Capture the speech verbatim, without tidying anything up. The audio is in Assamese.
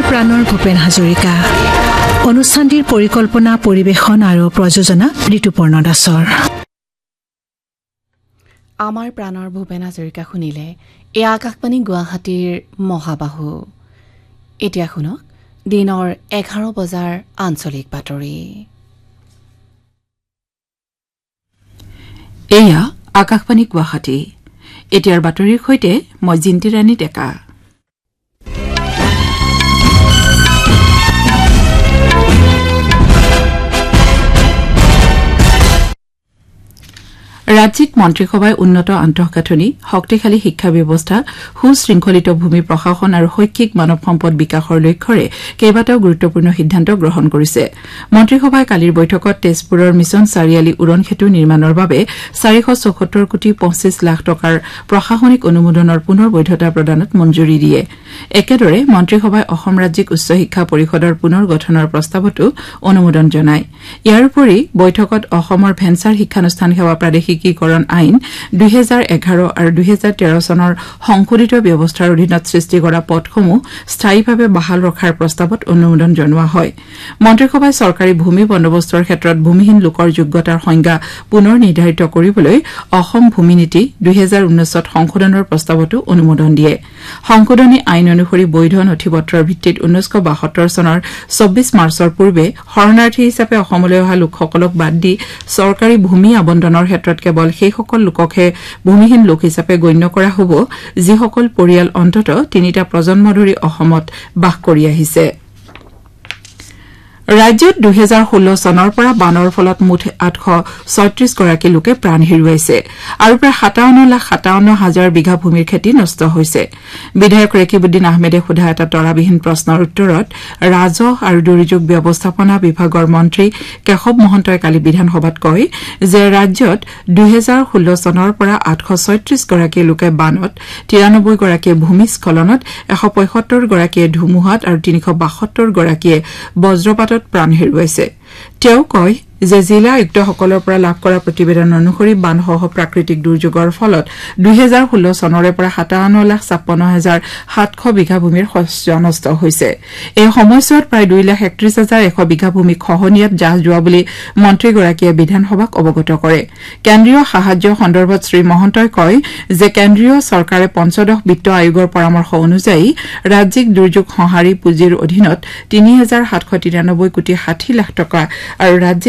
প্ৰাণৰ ভূপেন হাজৰিকা অনুষ্ঠানটিৰ পৰিকল্পনা পৰিবেশন আৰু প্ৰযোজনা ঋতুপৰ্ণ দাসৰ আমাৰ প্ৰাণৰ ভূপেন হাজৰিকা শুনিলে এই আকাশবাণী গুৱাহাটীৰ মহাবাহু এতিয়া শুনক দিনৰ এঘাৰ বজাৰ আঞ্চলিক বাতৰি এয়া আকাশবাণী গুৱাহাটী এতিয়াৰ বাতৰিৰ সৈতে মই জিন্তি ৰাণী ডেকা ৰাজ্যিক মন্ত্ৰীসভাই উন্নত আন্তঃগাঁথনি শক্তিশালী শিক্ষা ব্যৱস্থা সুশৃংখলিত ভূমি প্ৰশাসন আৰু শৈক্ষিক মানৱ সম্পদ বিকাশৰ লক্ষ্যৰে কেইবাটাও গুৰুত্বপূৰ্ণ সিদ্ধান্ত গ্ৰহণ কৰিছে মন্ত্ৰীসভাই কালিৰ বৈঠকত তেজপুৰৰ মিছন চাৰিআলি উৰণ সেতু নিৰ্মাণৰ বাবে চাৰিশ চৌসত্তৰ কোটি পঁচিছ লাখ টকাৰ প্ৰশাসনিক অনুমোদনৰ পুনৰ বৈধতা প্ৰদানত মঞ্জুৰি দিয়ে একেদৰে মন্ত্ৰীসভাই অসম ৰাজ্যিক উচ্চ শিক্ষা পৰিষদৰ পুনৰ গঠনৰ প্ৰস্তাৱতো অনুমোদন জনায় ইয়াৰ উপৰি বৈঠকত অসমৰ ভেঞ্চাৰ শিক্ষানুষ্ঠান সেৱা প্ৰাদেশিকীকৰণ আইন দুই হাজাৰ এঘাৰ আৰু দুই হাজাৰ তেৰ চনৰ সংশোধিত ব্যৱস্থাৰ অধীনত সৃষ্টি কৰা পদসমূহ স্থায়ীভাৱে বাহাল ৰখাৰ প্ৰস্তাৱত অনুমোদন জনোৱা হয় মন্ত্ৰীসভাই চৰকাৰী ভূমি বন্দোবস্তৰ ক্ষেত্ৰত ভূমিহীন লোকৰ যোগ্যতাৰ সংজ্ঞা পুনৰ নিৰ্ধাৰিত কৰিবলৈ অসম ভূমি নীতি দুই হাজাৰ ঊনৈশত সংশোধনৰ প্ৰস্তাৱতো অনুমোদন দিয়ে সংশোধনী আইন অনুসৰি বৈধ নথিপত্ৰৰ ভিত্তিত ঊনৈছশ বাসত্তৰ চনৰ চৌব্বিছ মাৰ্চৰ পূৰ্বে শৰণাৰ্থী হিচাপে অসমলৈ অহা লোকসকলক বাদ দি চৰকাৰী ভূমি আবণ্টনৰ ক্ষেত্ৰত কেৱল সেইসকল লোককহে ভূমিহীন লোক হিচাপে গণ্য কৰা হ'ব যিসকল পৰিয়াল অন্ততঃ তিনিটা প্ৰজন্ম ধৰি অসমত বাস কৰি আহিছে ৰাজ্যত দুই হাজাৰ ষোল্ল চনৰ পৰা বানৰ ফলত মুঠ আঠশ ছয়ত্ৰিশ গৰাকী লোকে প্ৰাণ হেৰুৱাইছে আৰু প্ৰায় সাতাৱন্ন লাখ সাতাৱন্ন হাজাৰ বিঘা ভূমিৰ খেতি নষ্ট হৈছে বিধায়ক ৰেকিবুদ্দিন আহমেদে সোধা এটা তৰাবিহীন প্ৰশ্নৰ উত্তৰত ৰাজহ আৰু দুৰ্যোগ ব্যৱস্থাপনা বিভাগৰ মন্ত্ৰী কেশৱ মহন্তই কালি বিধানসভাত কয় যে ৰাজ্যত দুই হাজাৰ ষোল্ল চনৰ পৰা আঠশ ছয়ত্ৰিশ গৰাকী লোকে বানত তিৰানব্বৈ গৰাকীয়ে ভূমিস্খলনত এশ পঁয়সত্তৰ গৰাকীয়ে ধুমুহাত আৰু তিনিশ বাসত্তৰ গৰাকীয়ে বজ্ৰপাতত প্ৰাণ হেৰুৱাইছে তেওঁ কয় যে জিলা আয়ুক্তসকলৰ পৰা লাভ কৰা প্ৰতিবেদন অনুসৰি বানসহ প্ৰাকৃতিক দুৰ্যোগৰ ফলত দুই হাজাৰ ষোল্ল চনৰে পৰা সাতাৱন্ন লাখ ছাপন্ন হাজাৰ সাতশ বিঘা ভূমিৰ শস্য নষ্ট হৈছে এই সময়ছোৱাত প্ৰায় দুই লাখ একত্ৰিশ হাজাৰ এশ বিঘা ভূমি খহনীয়াত জাহ যোৱা বুলি মন্ত্ৰীগৰাকীয়ে বিধানসভাক অৱগত কৰে কেন্দ্ৰীয় সাহায্য সন্দৰ্ভত শ্ৰী মহন্তই কয় যে কেন্দ্ৰীয় চৰকাৰে পঞ্চদশ বিত্ত আয়োগৰ পৰামৰ্শ অনুযায়ী ৰাজ্যিক দুৰ্যোগ সঁহাৰি পুঁজিৰ অধীনত তিনি হাজাৰ সাতশ তিৰানব্বৈ কোটি ষাঠি লাখ টকা আৰু ৰাজ্যিক